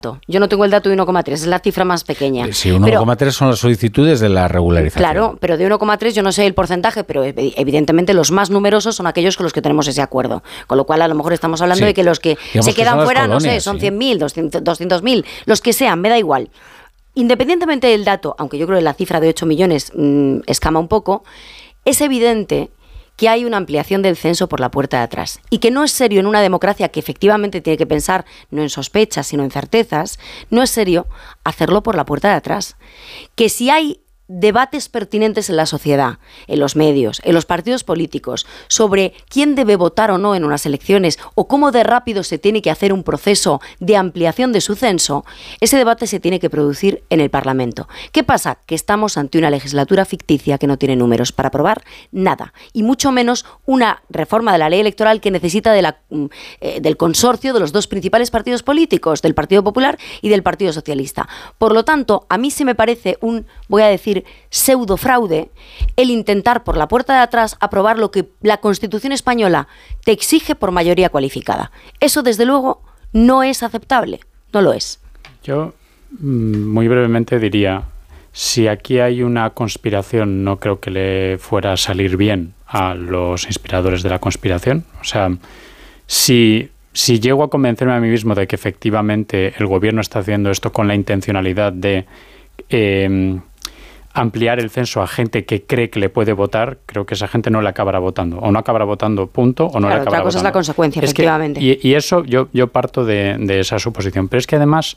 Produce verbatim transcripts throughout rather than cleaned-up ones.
Yo no tengo el dato de uno coma tres, es la cifra más pequeña. Sí, uno coma tres son las solicitudes de la regularización. Claro, pero de uno coma tres yo no sé el porcentaje, pero evidentemente los más numerosos son aquellos con los que tenemos ese acuerdo. Con lo cual a lo mejor estamos hablando sí. de que los que Digamos se quedan que fuera, colonias, no sé, son sí. cien mil, doscientos mil, los que sean, me da igual. Independientemente del dato, aunque yo creo que la cifra de ocho millones mmm, escama un poco, es evidente que hay una ampliación del censo por la puerta de atrás y que no es serio en una democracia que efectivamente tiene que pensar no en sospechas sino en certezas, no es serio hacerlo por la puerta de atrás. Que si hay debates pertinentes en la sociedad, en los medios, en los partidos políticos, sobre quién debe votar o no en unas elecciones o cómo de rápido se tiene que hacer un proceso de ampliación de su censo, ese debate se tiene que producir en el Parlamento. ¿Qué pasa? Que estamos ante una legislatura ficticia que no tiene números para aprobar nada, y mucho menos una reforma de la ley electoral que necesita de la, eh, del consorcio de los dos principales partidos políticos, del Partido Popular y del Partido Socialista. Por lo tanto, a mí se me parece un, voy a decir, pseudo fraude el intentar por la puerta de atrás aprobar lo que la Constitución española te exige por mayoría cualificada. Eso desde luego no es aceptable, no lo es. Yo muy brevemente diría, si aquí hay una conspiración, no creo que le fuera a salir bien a los inspiradores de la conspiración. O sea, si si llego a convencerme a mí mismo de que efectivamente el gobierno está haciendo esto con la intencionalidad de eh, ampliar el censo a gente que cree que le puede votar, creo que esa gente no le acabará votando. O no acabará votando, punto, o no claro, le acabará otra cosa votando. Es la consecuencia, es efectivamente. Que, y, y eso yo, yo parto de, de esa suposición. Pero es que además,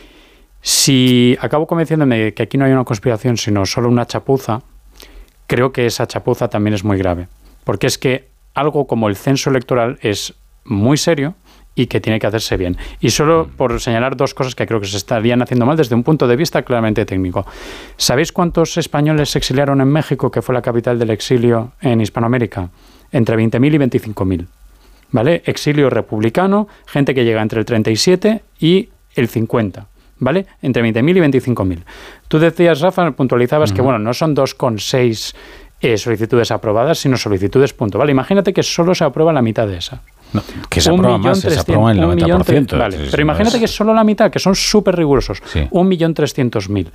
si acabo convenciéndome de que aquí no hay una conspiración, sino solo una chapuza, creo que esa chapuza también es muy grave. Porque es que algo como el censo electoral es muy serio y que tiene que hacerse bien. Y solo por señalar dos cosas que creo que se estarían haciendo mal desde un punto de vista claramente técnico. ¿Sabéis cuántos españoles se exiliaron en México, que fue la capital del exilio en Hispanoamérica? Entre veinte mil y veinticinco mil. ¿Vale? Exilio republicano, gente que llega entre el treinta y siete y el cincuenta. ¿Vale? Entre veinte mil y veinticinco mil. Tú decías, Rafa, puntualizabas uh-huh. que bueno, no son dos coma seis eh, solicitudes aprobadas, sino solicitudes punto. Vale, imagínate que solo se aprueba la mitad de esas. No, que se aprueba más, se aprueba el noventa por ciento. Vale, sí, pero sí, imagínate es... que es solo la mitad, que son súper rigurosos. Sí. un millón trescientos mil.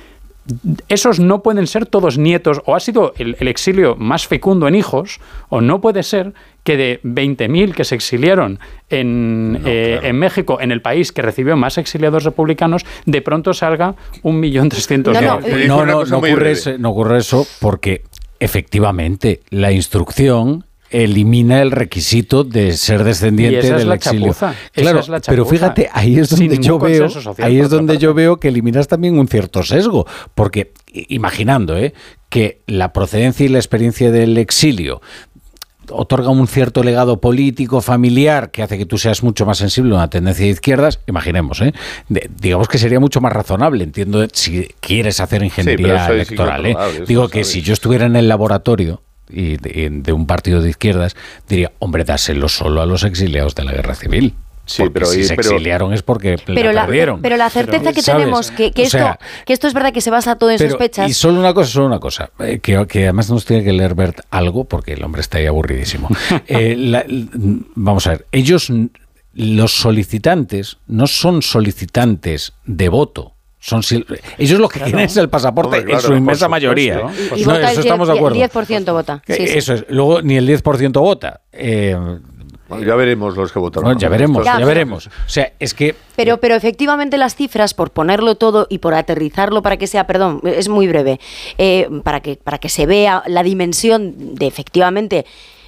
Esos no pueden ser todos nietos, o ha sido el, el exilio más fecundo en hijos, o no puede ser que de veinte mil que se exiliaron en, no, eh, claro. en México, en el país que recibió más exiliados republicanos, de pronto salga un millón trescientos mil. No, no, no, no, no, ocurre eso, no ocurre eso porque efectivamente la instrucción elimina el requisito de ser descendiente del exilio. Chapuza. Claro, es la pero fíjate, ahí es donde yo veo, ahí es donde yo veo que eliminas también un cierto sesgo, porque imaginando ¿eh? que la procedencia y la experiencia del exilio otorga un cierto legado político, familiar, que hace que tú seas mucho más sensible a una tendencia de izquierdas, imaginemos, ¿eh? De, digamos que sería mucho más razonable, entiendo, si quieres hacer ingeniería sí, electoral. ¿eh? Digo que si yo estuviera en el laboratorio y de, de un partido de izquierdas, diría, hombre, dáselo solo a los exiliados de la guerra civil. Sí, porque pero, si se pero, exiliaron es porque pero la perdieron. La, pero la certeza pero, que ¿sabes? tenemos, que, que, esto, sea, que esto es verdad que se basa todo en pero, sospechas. Y solo una cosa, solo una cosa, eh, que, que además nos tiene que leer Bert algo, porque el hombre está ahí aburridísimo. eh, la, vamos a ver, ellos, los solicitantes, no son solicitantes de voto. Son, ellos lo que claro. quieren es el pasaporte, hombre, claro, en su inmensa mayoría. Y, y no, vota eso el estamos diez, de acuerdo. El diez por ciento vota. Sí, eso sí. es. Luego ni el diez por ciento vota. Eh, Bueno, ya veremos los que votaron. Bueno, ya veremos, ya, ya veremos. O sea, es que... Pero, pero efectivamente las cifras, por ponerlo todo y por aterrizarlo para que sea, perdón, es muy breve, eh, para que, para que se vea la dimensión de efectivamente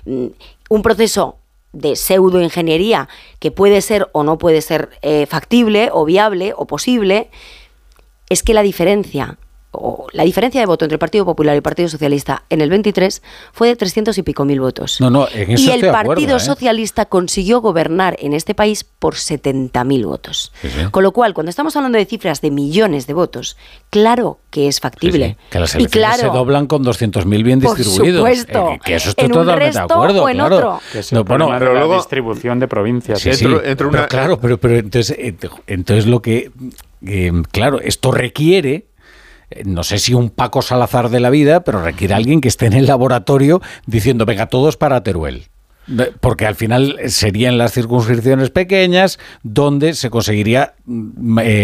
un proceso de pseudoingeniería que puede ser o no puede ser eh, factible o viable o posible, es que la diferencia... o la diferencia de voto entre el Partido Popular y el Partido Socialista en el veintitrés fue de trescientos y pico mil votos. No, no, en eso y el estoy de Partido acuerdo, ¿eh? Socialista consiguió gobernar en este país por setenta mil votos. Sí, sí. Con lo cual, cuando estamos hablando de cifras de millones de votos, claro que es factible. Sí, sí. Que las elecciones y claro, se doblan con doscientos mil bien distribuidos. Por supuesto. Eh, que eso estoy en totalmente de acuerdo. O en claro. otro. Que es no, bueno, pero luego la distribución de provincias. Sí, sí, entre, entre una... pero claro, pero, pero entonces, entonces lo que... Eh, claro, esto requiere... No sé si un Paco Salazar de la vida, pero requiere a alguien que esté en el laboratorio diciendo, venga, todos para Teruel. Porque al final serían las circunscripciones pequeñas donde se conseguiría... Eh,